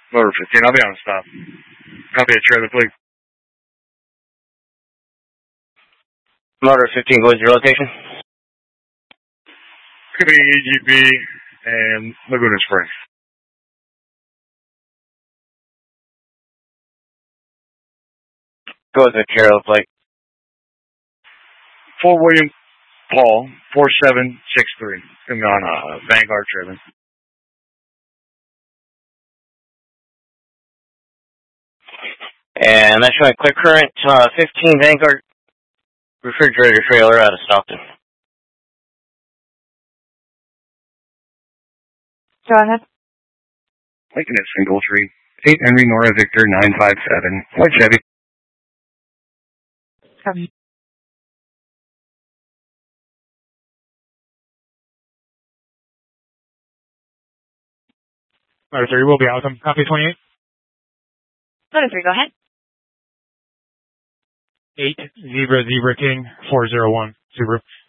Motor 15, I'll be on stop. Copy a trailer, please. Motor 15, what is your location? Could be EGB and Laguna Springs. What was the trailer plate? Fort William Paul 4763. It's going to be on Vanguard trailer. And that's showing quick current 15 Vanguard refrigerator trailer out of Stockton. Go ahead. Lincoln at Single Tree. 8 Henry Nora Victor 957. White Chevy. Copy. Motor 3 will be out. Copy 28. Motor 3, go ahead. 8 Zebra King 401 Subaru.